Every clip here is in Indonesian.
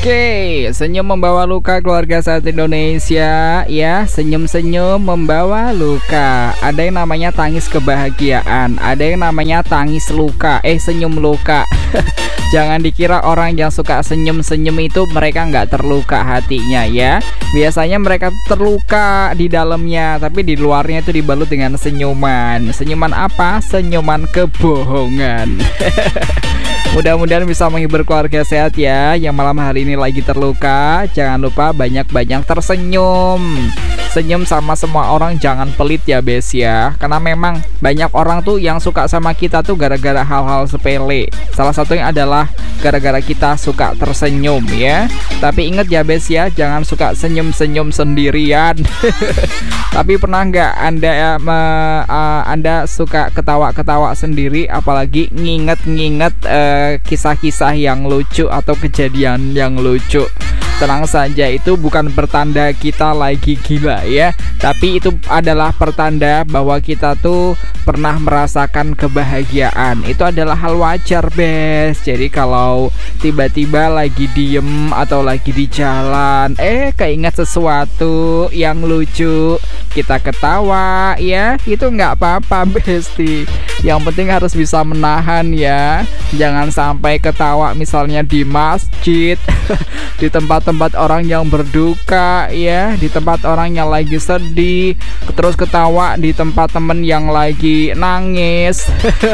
Oke, senyum membawa luka keluarga saat Indonesia ya. Senyum-senyum membawa luka. Ada yang namanya tangis kebahagiaan, ada yang namanya tangis luka, senyum luka. Jangan dikira orang yang suka senyum-senyum itu mereka nggak terluka hatinya ya. Biasanya mereka terluka di dalamnya, tapi di luarnya itu dibalut dengan senyuman. Senyuman apa? Senyuman kebohongan. Mudah-mudahan bisa menghibur keluarga sehat ya. Yang malam hari ini lagi terluka, jangan lupa banyak-banyak tersenyum. Senyum sama semua orang, jangan pelit ya bes ya. Karena memang banyak orang tuh yang suka sama kita tuh gara-gara hal-hal sepele. Salah satunya adalah gara-gara kita suka tersenyum ya. Tapi ingat ya bes ya, jangan suka senyum-senyum sendirian. Tapi pernah nggak Anda suka ketawa-ketawa sendiri, apalagi nginget-nginget kisah-kisah yang lucu atau kejadian yang lucu? Tenang saja, itu bukan pertanda kita lagi gila ya, tapi itu adalah pertanda bahwa kita tuh pernah merasakan kebahagiaan. Itu adalah hal wajar bes. Jadi kalau tiba-tiba lagi diem atau lagi di jalan keinget sesuatu yang lucu, kita ketawa ya, itu nggak apa-apa besti. Yang penting harus bisa menahan ya. Jangan sampai ketawa misalnya di masjid, di tempat-tempat orang yang berduka ya, di tempat orang yang lagi sedih, terus ketawa di tempat temen yang lagi nangis.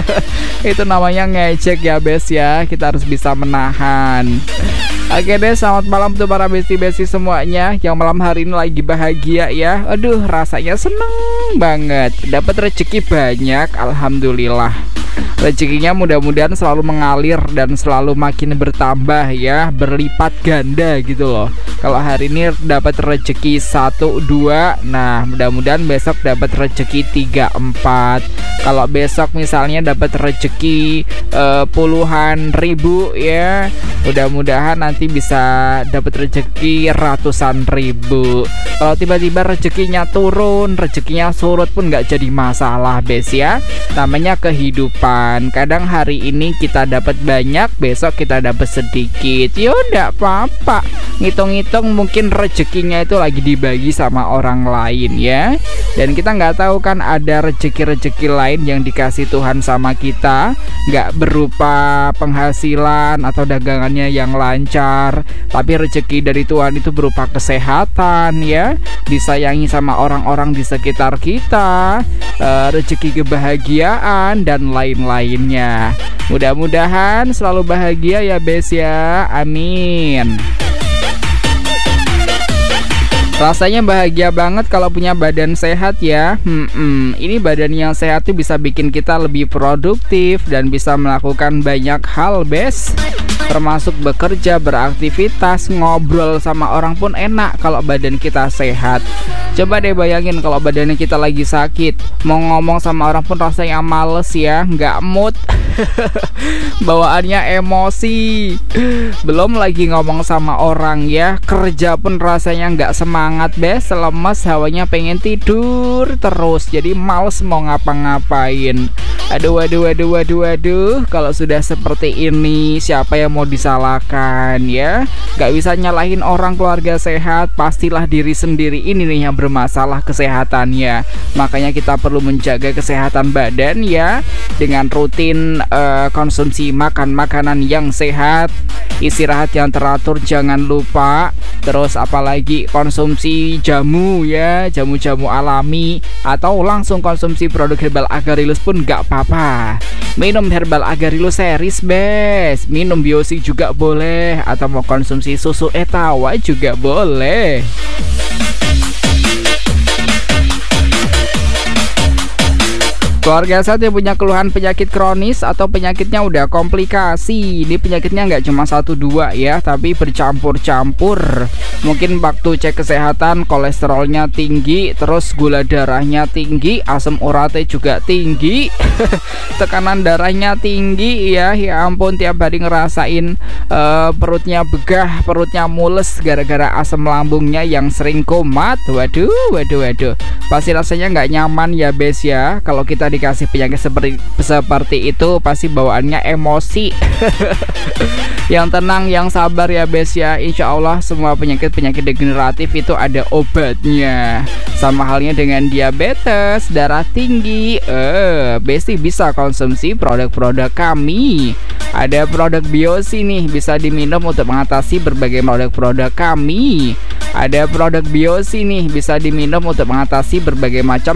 Itu namanya ngejek ya bes ya. Kita harus bisa menahan. Oke deh, selamat malam tuh para besti-besti semuanya yang malam hari ini lagi bahagia ya. Aduh, rasanya seneng banget, dapat rezeki banyak, alhamdulillah. Rezekinya mudah-mudahan selalu mengalir dan selalu makin bertambah ya, berlipat ganda gitu loh. Kalau hari ini dapat rezeki 1, 2, nah mudah-mudahan besok dapat rezeki 3, 4. Kalau besok misalnya dapat rezeki puluhan ribu ya, mudah-mudahan nanti bisa dapat rezeki ratusan ribu. Kalau tiba-tiba rezekinya turun, rezekinya surut pun nggak jadi masalah bes ya. Namanya kehidupan. Kadang hari ini kita dapat banyak, besok kita dapat sedikit. Ya udah apa-apa. Ngitung-ngitung mungkin rezekinya itu lagi dibagi sama orang lain ya. Dan kita nggak tahu kan ada rezeki-rezeki lain yang dikasih Tuhan sama kita, nggak berupa penghasilan atau dagangannya yang lancar, tapi rezeki dari Tuhan itu berupa kesehatan ya, disayangi sama orang-orang di sekitar kita, rezeki kebahagiaan dan lain-lainnya. Mudah-mudahan selalu bahagia ya bes ya, amin. Rasanya bahagia banget kalau punya badan sehat ya. Ini badan yang sehat tuh bisa bikin kita lebih produktif dan bisa melakukan banyak hal bes, termasuk bekerja, beraktivitas, ngobrol sama orang pun enak kalau badan kita sehat. Coba deh bayangin kalau badannya kita lagi sakit, mau ngomong sama orang pun rasanya males ya, nggak mood. Bawaannya emosi. Belum lagi ngomong sama orang ya, kerja pun rasanya nggak semangat bes, lemes, hawanya pengen tidur terus, jadi males mau ngapa-ngapain. Aduh, kalau sudah seperti ini siapa yang mau disalahkan ya? Gak bisa nyalahin orang keluarga sehat, pastilah diri sendiri ini nih yang bermasalah kesehatannya. Makanya kita perlu menjaga kesehatan badan ya, dengan rutin konsumsi makanan yang sehat, istirahat yang teratur jangan lupa, terus apalagi konsumsi jamu ya, jamu-jamu alami, atau langsung konsumsi produk herbal Agarilus pun gak apa-apa. Minum herbal Agarilus series bes, minum biosi juga boleh, atau mau konsumsi susu etawa juga boleh. Keluarga sehat yang punya keluhan penyakit kronis atau penyakitnya udah komplikasi. Ini penyakitnya nggak cuma 1, 2 ya, tapi bercampur-campur. Mungkin waktu cek kesehatan kolesterolnya tinggi, terus gula darahnya tinggi, asam uratnya juga tinggi, tekanan darahnya tinggi ya. Ya ampun, tiap hari ngerasain perutnya begah, perutnya mules gara-gara asam lambungnya yang sering kumat. Waduh. Pasti rasanya nggak nyaman ya bes ya. Kalau kita di dikasih penyakit seperti itu pasti bawaannya emosi. Yang tenang, yang sabar ya Bes ya. Insya Allah semua penyakit-penyakit degeneratif itu ada obatnya. Sama halnya dengan diabetes, darah tinggi. Besti bisa konsumsi produk-produk kami. Ada produk Biosi nih, bisa diminum untuk mengatasi berbagai produk-produk kami. Ada produk Biosi nih, bisa diminum untuk mengatasi berbagai macam